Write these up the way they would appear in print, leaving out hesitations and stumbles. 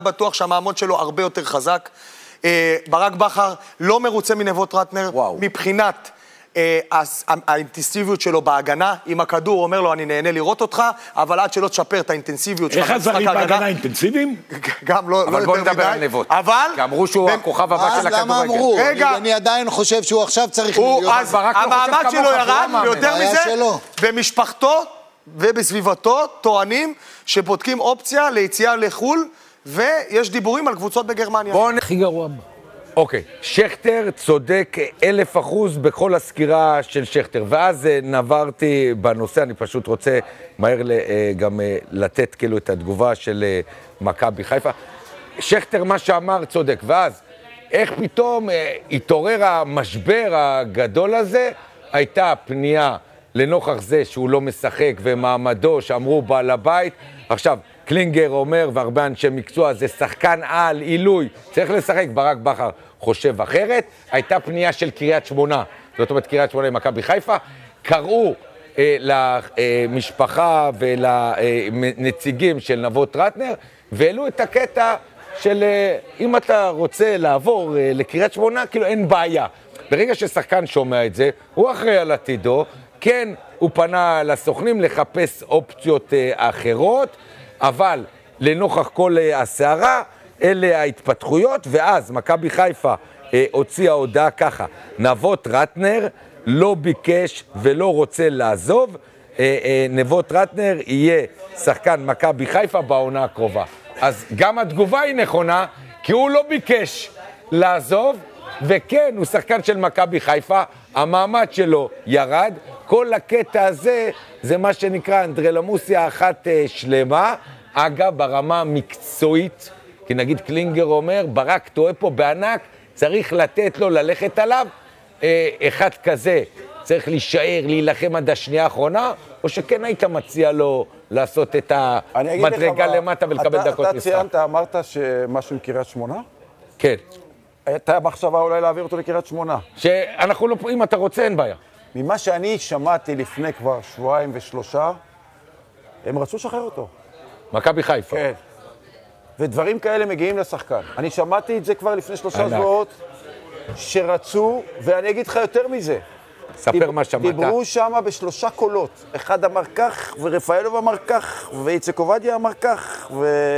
בטוח שהמעמוד שלו הרבה יותר חזק. ברק בכר לא מרוצה מנבות רטנר, מבחינת האינטנסיביות שלו בהגנה. עם הכדור הוא אומר לו, אני נהנה לראות אותך, אבל עד שלא תשפר את האינטנסיביות שלך. איך הזרים בהגנה אינטנסיביים? גם לא יותר מדי. אבל בוא נדבר על נבות. כי אמרו שהוא הכוכב הבא של הכדורגל. למה אמרו? אני עדיין חושב שהוא עכשיו צריך להיות. אז המעמד שלו ירד, ויותר מזה, במשפחתו ובסביבתו טוענים שבודקים אופציה ליציאה לחול, ויש דיבורים על קבוצות בגרמניה. הכי גרוע. אוקיי, שכטר צודק 1000% בכל הסקירה של שכטר, ואז נברתי בנושא, אני פשוט רוצה מהר גם לתת כאילו את התגובה של מכבי חיפה. שכטר מה שאמר צודק, ואז איך פתאום התעורר המשבר הגדול הזה, הייתה פנייה לנוכח זה שהוא לא משחק ומעמדו שאמרו בעל הבית. עכשיו, קלינגר אומר, והרבה אנשי מקצוע, זה שחקן על, עילוי, צריך לשחק. ברק בכר חושב אחרת. הייתה פנייה של קריית שמונה, זאת אומרת קריית שמונה עם מכבי חיפה, קראו למשפחה ולנציגים של נבות רטנר, והעלו את הקטע של אם אתה רוצה לעבור לקריית שמונה, כאילו אין בעיה. ברגע ששחקן שומע את זה, הוא אחראי על עתידו, כן, הוא פנה לסוכנים לחפש אופציות אחרות, אבל לנוכח כל הסערה, אלה ההתפתחויות, ואז מכבי חיפה הוציאה הודעה ככה, נבות רטנר לא ביקש ולא רוצה לעזוב, נבות רטנר יהיה שחקן מכבי חיפה בעונה הקרובה. אז גם התגובה היא נכונה, כי הוא לא ביקש לעזוב, וכן, הוא שחקן של מכבי חיפה, המעמד שלו ירד, כל הקטע הזה, זה מה שנקרא אנדרלמוסיה אחת שלמה, אגב, ברמה מקצועית, כי נגיד קלינגר אומר, ברק טועה פה בענק, צריך לתת לו ללכת עליו, אחד כזה צריך להישאר, להילחם עד השנייה האחרונה, או שכן היית מציע לו לעשות את המדרגה למטה ולקבל דקות משחק. אתה ציינת, אמרת שמשהו עם קריית שמונה? כן. הייתה מחשבה אולי להעביר אותו לקריית שמונה. שאנחנו לא, אם אתה רוצה, אין בעיה. ממה שאני שמעתי לפני כבר שבועיים ושלושה, הם רצו לשחרר אותו. מכבי חיפה. כן. ודברים כאלה מגיעים לשחקן. אני שמעתי את זה כבר לפני 3 שבועות, שרצו, ואני אגיד לך יותר מזה. ספר מה שמעת. דיברו שם ב3 קולות. אחד אמר כך, ורפאלוב אמר כך, ואיציק עובדיה אמר כך,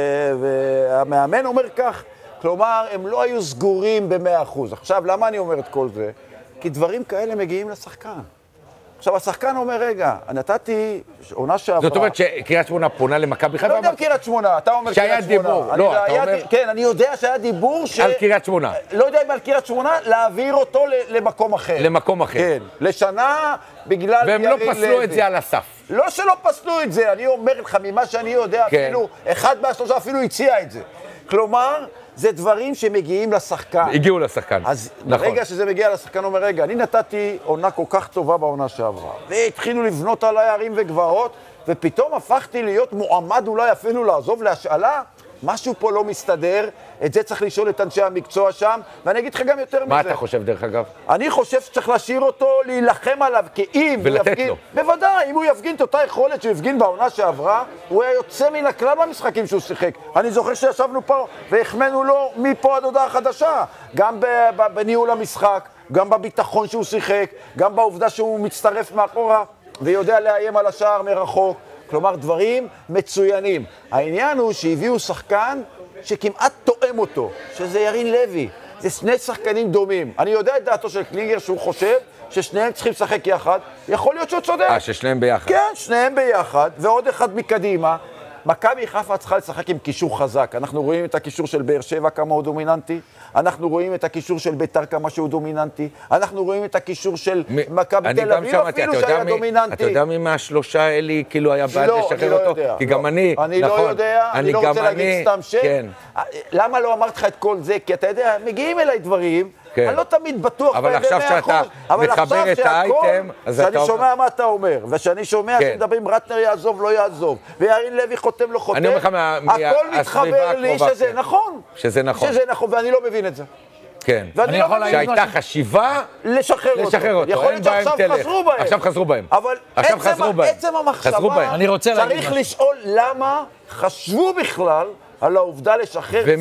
והמאמן אומר כך. כלומר, הם לא היו סגורים ב100%. עכשיו, למה אני אומר את כל זה? כי דברים כאלה מגיעים לשחקן. עכשיו, השחקן אומר, רגע, נתתי עונה שעברה... זאת אומרת שקריית שמונה פונה למכבי חיפה? לא יודע קריית שמונה, אתה אומר קריית שמונה. שהיה דיבור, לא, אתה אומר... כן, אני יודע שהיה דיבור על קריית שמונה. לא יודע אם על קריית שמונה, להעביר אותו למקום אחר. למקום אחר. כן, לשנה בגלל... והם לא פסלו את זה על הסף. לא שלא פסלו את זה, אני אומר לך, ממה שאני יודע, אפילו, אחד מהשלושה אפילו הציע את זה. כלומר, זה דברים שמגיעים לשחקן. הגיעו לשחקן. אז ברגע שזה מגיע לשחקן, אומר, רגע, אני נתתי עונה כל כך טובה בעונה שעברה, והתחילו לבנות עליי ערים וגבעות, ופתאום הפכתי להיות מועמד אולי אפילו לעזוב להשאלה, משהו פה לא מסתדר, את זה צריך לשאול את אנשי המקצוע שם, ואני אגיד לך גם יותר מזה. מה אתה חושב דרך אגב? אני חושב שצריך להשאיר אותו, להילחם עליו, כי אם ולתת יפגין, לו. בוודאי, אם הוא יפגין את אותה יכולת שהוא יפגין בעונה שעברה, הוא היה יוצא מן הכלל במשחקים שהוא שיחק. אני זוכר שישבנו פה והחמנו לו מפה עד הודעה חדשה, גם בניהול המשחק, גם בביטחון שהוא שיחק, גם בעובדה שהוא מצטרף מאחורה ויודע לאיים על השער מרחוק. כלומר, דברים מצוינים. העניין הוא שהביאו שחקן שכמעט תואם אותו, שזה ירין לוי. זה 2 שחקנים דומים. אני יודע את דעתו של קלינגר שהוא חושב ששניהם צריכים לשחק יחד. יכול להיות שהוא צודק. ששניהם ביחד. כן, שניהם ביחד, ועוד אחד מקדימה. מכבי חיפה צריכה לשחק עם קישור חזק. אנחנו רואים את הקישור של באר שבע כמה הוא דומיננטי, אנחנו רואים את הקישור של ביתר כמה שהוא דומיננטי, אנחנו רואים את הקישור של מכבי תל אביב אפילו שהיה דומיננטי. אתה יודע מי מהשלושה האלה כאילו היה בעד לשחרר אותו? כי גם אני, אני לא יודע, אני לא רוצה להגיד סתם שם. למה לא אמרתי לך את כל זה? כי אתה יודע, מגיעים אליי דברים, אני לא תמיד בטוח אבל עכשיו שאתה מחבר את האייטם, שאני שומע מה אתה אומר, ושאני שומע שמדברים רטנר יעזוב, לא יעזוב, וירין לוי חותם, לא חותם, הכל מתחבר לי שזה נכון. שזה נכון. שזה נכון, ואני לא מבין את זה. כן. שהייתה חשיבה לשחרר אותו. יכול להיות שעכשיו חזרו בהם. עכשיו חזרו בהם. אבל עצם המחשבה, צריך לשאול למה חשבו בכלל על העובדה לשחרר